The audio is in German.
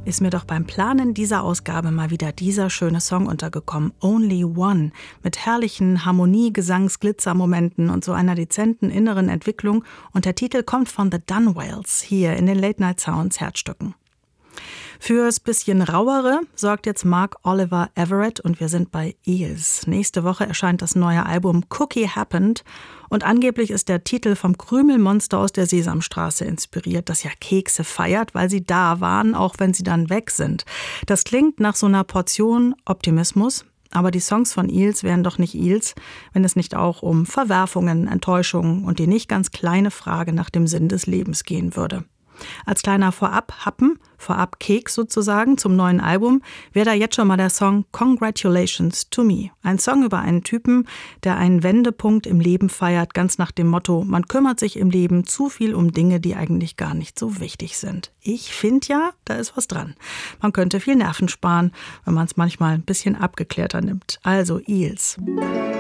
ist mir doch beim Planen dieser Ausgabe mal wieder dieser schöne Song untergekommen, Only One, mit herrlichen Harmonie-Gesangs-Glitzer-Momenten und so einer dezenten inneren Entwicklung. Und der Titel kommt von The Dunwells hier in den Late Night Sounds Herzstücken. Fürs bisschen rauere sorgt jetzt Mark Oliver Everett und wir sind bei Eels. Nächste Woche erscheint das neue Album Cookie Happened und angeblich ist der Titel vom Krümelmonster aus der Sesamstraße inspiriert, das ja Kekse feiert, weil sie da waren, auch wenn sie dann weg sind. Das klingt nach so einer Portion Optimismus, aber die Songs von Eels wären doch nicht Eels, wenn es nicht auch um Verwerfungen, Enttäuschungen und die nicht ganz kleine Frage nach dem Sinn des Lebens gehen würde. Als kleiner Vorab-Happen, Vorab-Keks sozusagen zum neuen Album, wäre da jetzt schon mal der Song Congratulations to Me. Ein Song über einen Typen, der einen Wendepunkt im Leben feiert, ganz nach dem Motto, man kümmert sich im Leben zu viel um Dinge, die eigentlich gar nicht so wichtig sind. Ich finde ja, da ist was dran. Man könnte viel Nerven sparen, wenn man es manchmal ein bisschen abgeklärter nimmt. Also Eels.